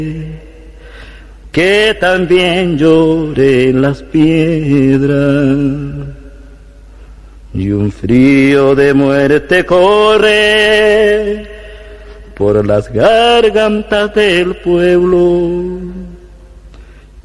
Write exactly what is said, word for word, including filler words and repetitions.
que también lloren las piedras, y un frío de muerte corre por las gargantas del pueblo.